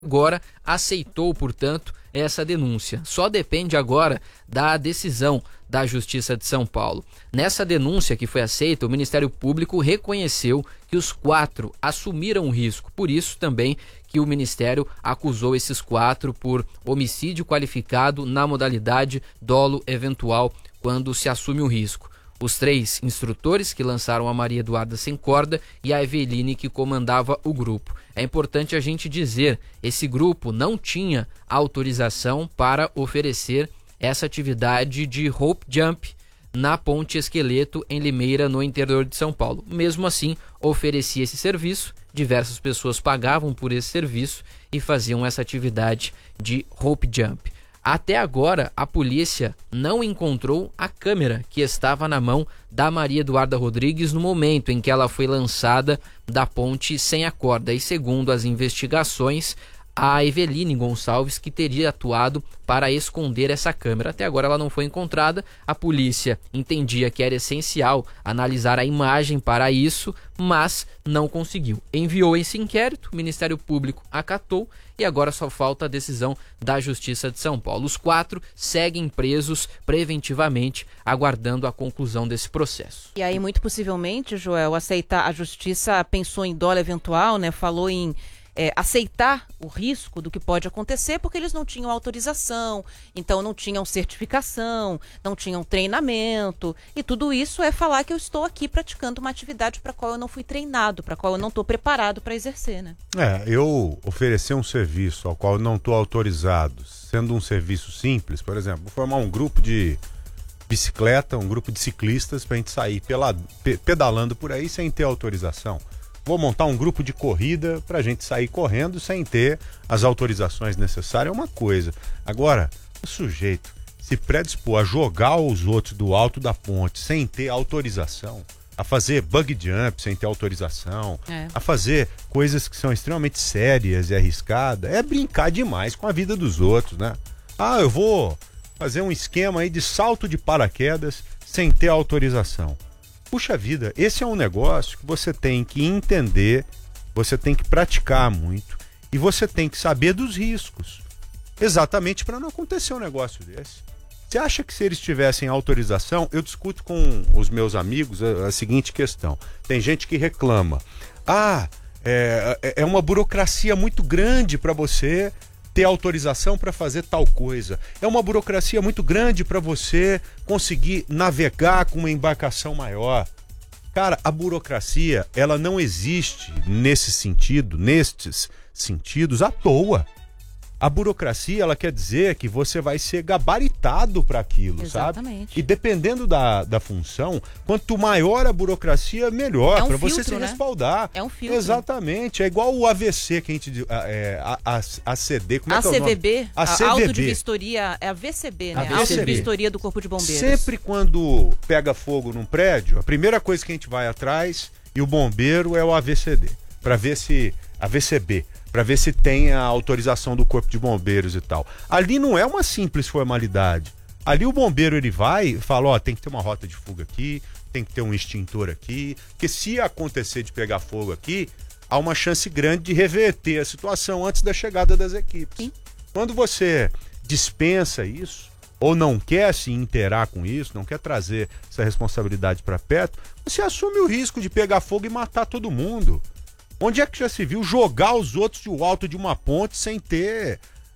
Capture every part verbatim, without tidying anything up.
agora aceitou, portanto, essa denúncia. Só depende agora da decisão da Justiça de São Paulo. Nessa denúncia que foi aceita, o Ministério Público reconheceu que os quatro assumiram o risco. Por isso também que o Ministério acusou esses quatro por homicídio qualificado na modalidade dolo eventual, quando se assume o risco. Os três instrutores que lançaram a Maria Eduarda sem corda e a Eveline que comandava o grupo. É importante a gente dizer, esse grupo não tinha autorização para oferecer essa atividade de rope jump na Ponte Esqueleto, em Limeira, no interior de São Paulo. Mesmo assim, oferecia esse serviço, diversas pessoas pagavam por esse serviço e faziam essa atividade de rope jump. Até agora, a polícia não encontrou a câmera que estava na mão da Maria Eduarda Rodrigues no momento em que ela foi lançada da ponte sem a corda. E segundo as investigações, a Eveline Gonçalves que teria atuado para esconder essa câmera. Até agora ela não foi encontrada. A polícia entendia que era essencial analisar a imagem para isso, mas não conseguiu. Enviou esse inquérito, o Ministério Público acatou e agora só falta a decisão da Justiça de São Paulo. Os quatro seguem presos preventivamente, aguardando a conclusão desse processo. E aí, muito possivelmente, Joel, aceitar, a Justiça pensou em dolo eventual, né? Falou em É, aceitar o risco do que pode acontecer, porque eles não tinham autorização, então não tinham certificação, não tinham treinamento, e tudo isso é falar que eu estou aqui praticando uma atividade para a qual eu não fui treinado, para a qual eu não estou preparado para exercer, né? É, eu oferecer um serviço ao qual eu não estou autorizado, sendo um serviço simples, por exemplo, vou formar um grupo de bicicleta, um grupo de ciclistas para a gente sair pela, pe, pedalando por aí sem ter autorização. Vou montar um grupo de corrida pra gente sair correndo sem ter as autorizações necessárias, é uma coisa. Agora, o sujeito se predispor a jogar os outros do alto da ponte sem ter autorização, a fazer bug jump sem ter autorização, é. a fazer coisas que são extremamente sérias e arriscadas, é brincar demais com a vida dos outros, né? Ah, eu vou fazer um esquema aí de salto de paraquedas sem ter autorização. Puxa vida, esse é um negócio que você tem que entender, você tem que praticar muito e você tem que saber dos riscos, exatamente para não acontecer um negócio desse. Você acha que se eles tivessem autorização, eu discuto com os meus amigos a, a seguinte questão, tem gente que reclama, ah, é, é uma burocracia muito grande para você ter autorização para fazer tal coisa. É uma burocracia muito grande para você conseguir navegar com uma embarcação maior. Cara, a burocracia, ela não existe nesse sentido, nestes sentidos, à toa. A burocracia, ela quer dizer que você vai ser gabaritado para aquilo, Exatamente. sabe? E dependendo da, da função, quanto maior a burocracia, melhor, é um para filtro, você se né? respaldar. É um filtro. Exatamente. É igual o A V C que a gente... É, a, a, a C D, como é a que é o nome? C V B, A a C V B. Auto de Vistoria, é a V C B, né? A Auto de Vistoria do Corpo de Bombeiros. Sempre quando pega fogo num prédio, a primeira coisa que a gente vai atrás, e o bombeiro é o A V C D, para ver se... A V C B, para ver se tem a autorização do Corpo de Bombeiros e tal. Ali não é uma simples formalidade. Ali o bombeiro ele vai e fala, ó, tem que ter uma rota de fuga aqui, tem que ter um extintor aqui, porque se acontecer de pegar fogo aqui, há uma chance grande de reverter a situação antes da chegada das equipes. Sim. Quando você dispensa isso, ou não quer se interar com isso, não quer trazer essa responsabilidade para perto, você assume o risco de pegar fogo e matar todo mundo. Onde é que já se viu jogar os outros do alto de uma ponte sem ter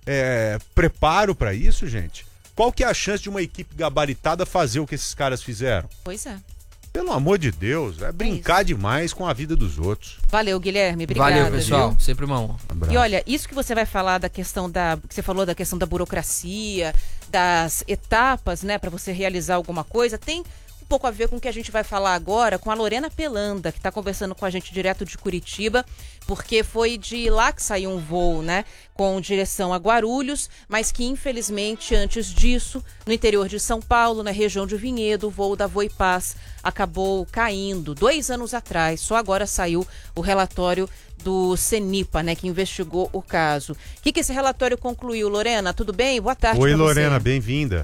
é, preparo para isso, gente? Qual que é a chance de uma equipe gabaritada fazer o que esses caras fizeram? Pois é. Pelo amor de Deus, é brincar é demais com a vida dos outros. Valeu, Guilherme. Obrigada. Valeu, pessoal. Viu? Sempre uma honra. Um e olha, isso que você vai falar da questão da... que você falou da questão da burocracia, das etapas, né, para você realizar alguma coisa, tem... um pouco a ver com o que a gente vai falar agora com a Lorena Pelanda, que está conversando com a gente direto de Curitiba, porque foi de lá que saiu um voo, né, com direção a Guarulhos, mas que infelizmente antes disso, no interior de São Paulo, na região de Vinhedo, o voo da Voipaz acabou caindo dois anos atrás. Só agora saiu o relatório do CENIPA, né, que investigou o caso. O que, que esse relatório concluiu, Lorena? Tudo bem? Boa tarde. Oi, pra Lorena, você. bem-vinda.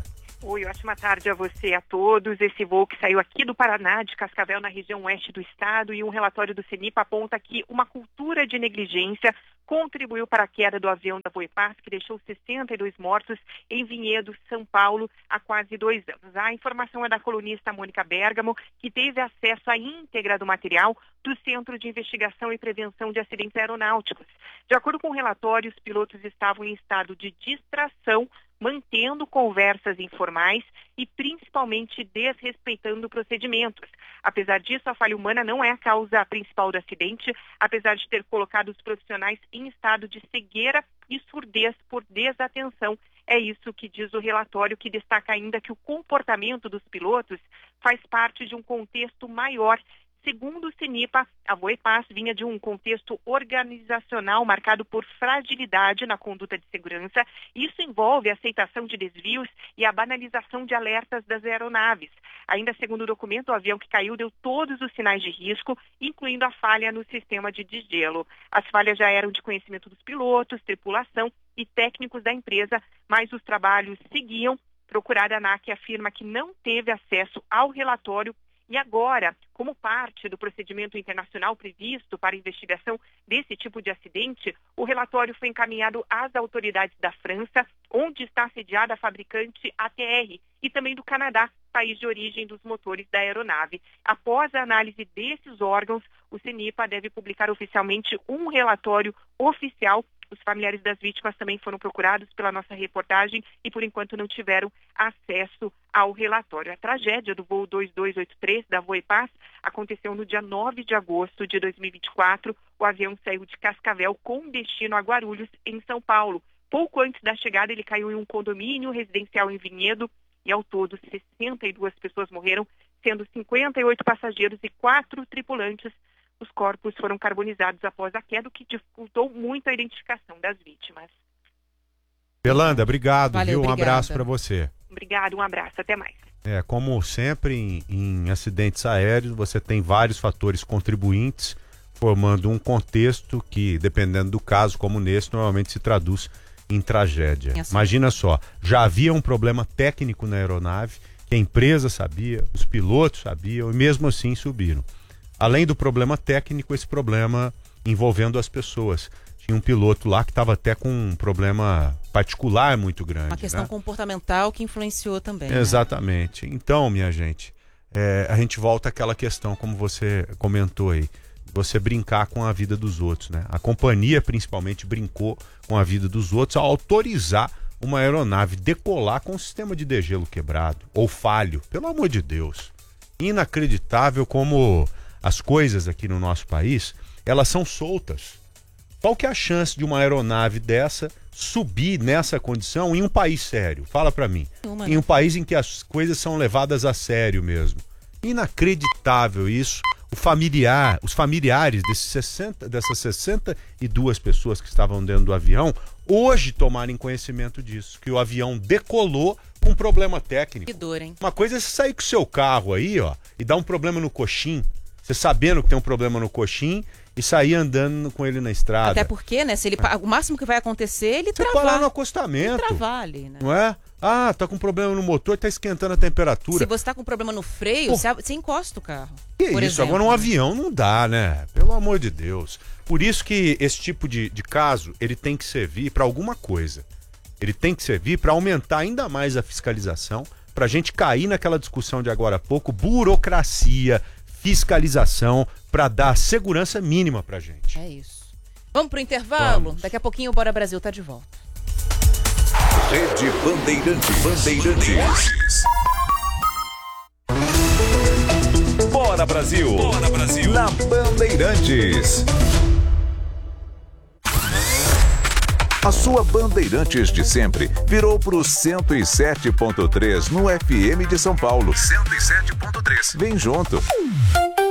Oi, ótima tarde a você e a todos. Esse voo que saiu aqui do Paraná, de Cascavel, na região oeste do estado, e um relatório do CENIPA aponta que uma cultura de negligência contribuiu para a queda do avião da Voipaz, que deixou sessenta e dois mortos em Vinhedo, São Paulo, há quase dois anos. A informação é da colunista Mônica Bergamo, que teve acesso à íntegra do material do Centro de Investigação e Prevenção de Acidentes Aeronáuticos. De acordo com o relatório, os pilotos estavam em estado de distração, mantendo conversas informais e principalmente desrespeitando procedimentos. Apesar disso, a falha humana não é a causa principal do acidente, apesar de ter colocado os profissionais em estado de cegueira e surdez por desatenção. É isso que diz o relatório, que destaca ainda que o comportamento dos pilotos faz parte de um contexto maior. Segundo o CENIPA, a Voipaz vinha de um contexto organizacional marcado por fragilidade na conduta de segurança. Isso envolve a aceitação de desvios e a banalização de alertas das aeronaves. Ainda segundo o documento, o avião que caiu deu todos os sinais de risco, incluindo a falha no sistema de desgelo. As falhas já eram de conhecimento dos pilotos, tripulação e técnicos da empresa, mas os trabalhos seguiam. Procurada, a ANAC afirma que não teve acesso ao relatório. E agora, como parte do procedimento internacional previsto para a investigação desse tipo de acidente, o relatório foi encaminhado às autoridades da França, onde está sediada a fabricante A T R, e também do Canadá, país de origem dos motores da aeronave. Após a análise desses órgãos, o CENIPA deve publicar oficialmente um relatório oficial. Os familiares das vítimas também foram procurados pela nossa reportagem e, por enquanto, não tiveram acesso ao relatório. A tragédia do voo dois dois oito três da Voipaz aconteceu no dia nove de agosto de dois mil e vinte e quatro. O avião saiu de Cascavel com destino a Guarulhos, em São Paulo. Pouco antes da chegada, ele caiu em um condomínio residencial em Vinhedo e, ao todo, sessenta e duas pessoas morreram, sendo cinquenta e oito passageiros e quatro tripulantes. Os corpos foram carbonizados após a queda, o que dificultou muito a identificação das vítimas. Belanda, obrigado, Valeu, viu? Um obrigada. abraço para você. Obrigado, um abraço, até mais. É, como sempre em, em acidentes aéreos, você tem vários fatores contribuintes, formando um contexto que, dependendo do caso, como nesse, normalmente se traduz em tragédia. Assim. Imagina só, já havia um problema técnico na aeronave, que a empresa sabia, os pilotos sabiam, e mesmo assim subiram. Além do problema técnico, esse problema envolvendo as pessoas. Tinha um piloto lá que estava até com um problema particular muito grande. Uma questão né? comportamental que influenciou também. né? Exatamente. Então, minha gente, é, a gente volta àquela questão, como você comentou aí, você brincar com a vida dos outros, né? A companhia, principalmente, brincou com a vida dos outros ao autorizar uma aeronave decolar com um sistema de degelo quebrado ou falho. Pelo amor de Deus. Inacreditável como as coisas aqui no nosso país, elas são soltas. Qual que é a chance de uma aeronave dessa subir nessa condição em um país sério? Fala pra mim. Uma, em um país em que as coisas são levadas a sério mesmo. Inacreditável isso. O familiar, os familiares desses sessenta, dessas sessenta e duas pessoas que estavam dentro do avião, hoje tomarem conhecimento disso, que o avião decolou com um problema técnico. Que dor, hein? Uma coisa é você sair com o seu carro aí, ó, e dar um problema no coxim. Você sabendo que tem um problema no coxim e sair andando com ele na estrada. Até porque, né, se ele, o máximo que vai acontecer é ele Você travar. parar no acostamento. Ele travar ali, né? Não é? Ah, tá com problema no motor, tá esquentando a temperatura. Se você tá com problema no freio, Pô. você, você encosta o carro. Que por isso? exemplo, Agora um né? avião não dá, né? Pelo amor de Deus. Por isso que esse tipo de, de caso, ele tem que servir para alguma coisa. Ele tem que servir para aumentar ainda mais a fiscalização, pra gente cair naquela discussão de agora há pouco, burocracia, fiscalização, para dar segurança mínima pra gente. É isso. Vamos pro intervalo? Vamos. Daqui a pouquinho o Bora Brasil tá de volta. Rede Bandeirantes. Bandeirantes. Bora Brasil. Bora Brasil. Na Bandeirantes. A sua Bandeirantes de sempre virou pro cento e sete ponto três no F M de São Paulo. cento e sete ponto três. Vem junto.